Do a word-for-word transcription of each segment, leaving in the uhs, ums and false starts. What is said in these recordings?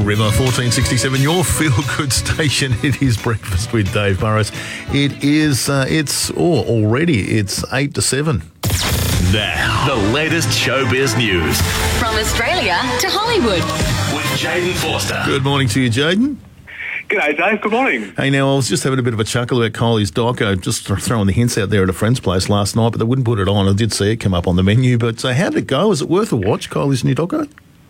River, fourteen sixty-seven, your feel-good station. It is Breakfast with Dave Burrows. It is, uh, it's, oh, already, it's eight to seven. Now, the latest showbiz news. From Australia to Hollywood. With Jaden Forster. Good morning to you, Jaden. G'day, Dave. Good morning. Hey, now, I was just having a bit of a chuckle about Kylie's doco, just throwing the hints out there at a friend's place last night, but they wouldn't put it on. I did see it come up on the menu, but uh, how did it go? Is it worth a watch, Kylie's new doco?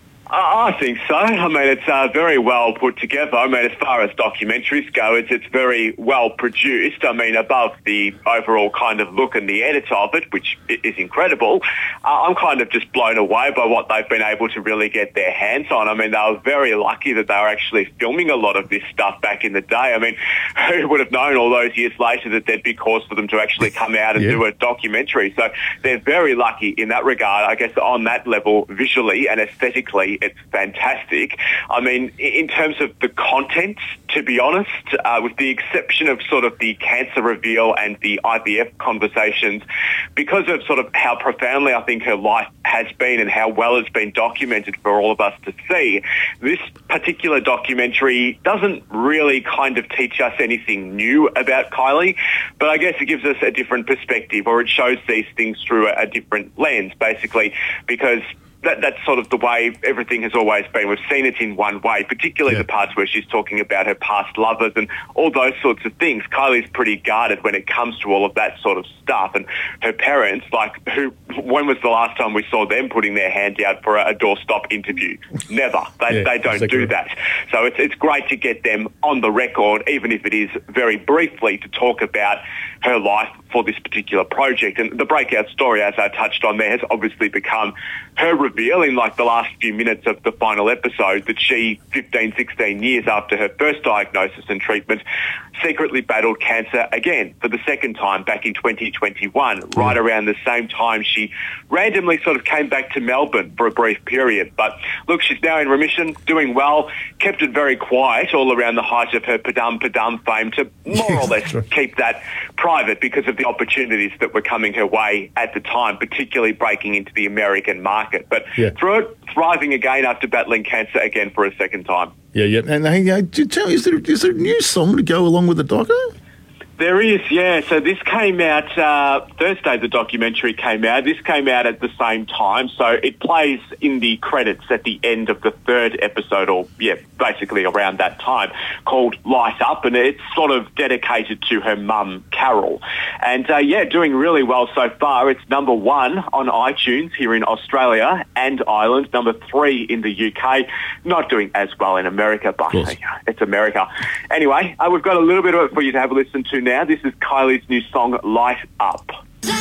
I think so. I mean, it's uh, very well put together. I mean, as far as documentaries go, it's, it's very well produced. I mean, above the overall kind of look and the edit of it, which is incredible, uh, I'm kind of just blown away by what they've been able to really get their hands on. I mean, they were very lucky that they were actually filming a lot of this stuff back in the day. I mean, who would have known all those years later that there'd be cause for them to actually come out and yeah. do a documentary? So they're very lucky in that regard. I guess on that level, visually and aesthetically, it's fantastic. I mean, in terms of the content, to be honest, uh, with the exception of sort of the cancer reveal and the I V F conversations, because of sort of how profoundly I think her life has been and how well it's been documented for all of us to see, this particular documentary doesn't really kind of teach us anything new about Kylie, but I guess it gives us a different perspective, or it shows these things through a, a different lens, basically, because That, that's sort of the way everything has always been. We've seen it in one way, particularly yeah. the parts where she's talking about her past lovers and all those sorts of things. Kylie's pretty guarded when it comes to all of that sort of stuff. And her parents, like, who? when was the last time we saw them putting their hand out for a, a doorstop interview? Never. They, yeah, they don't exactly. do that. So it's, it's great to get them on the record, even if it is very briefly, to talk about her life for this particular project. And the breakout story, as I touched on there, has obviously become her reveal in like the last few minutes of the final episode that she, fifteen, sixteen years after her first diagnosis and treatment, secretly battled cancer again for the second time back in twenty twenty-one, mm. right around the same time she randomly sort of came back to Melbourne for a brief period. But look, she's now in remission, doing well, kept it very quiet all around the height of her Padum Padum fame to more or less keep that private because of the opportunities that were coming her way at the time, particularly breaking into the American market. But yeah. through it, thriving again after battling cancer again for a second time. Yeah, yeah. And hey, uh, tell me, is there, is there a new song to go along with the doco? There is, yeah. So this came out uh, Thursday, the documentary came out. This came out at the same time. So it plays in the credits at the end of the third episode, or, yeah, basically around that time, called Light Up. And it's sort of dedicated to her mum, Carol. And, uh, yeah, doing really well so far. It's number one on iTunes here in Australia and Ireland, number three in the U K. Not doing as well in America, but it's America. Anyway, uh, we've got a little bit of it for you to have a listen to now. This is Kylie's new song, Light Up.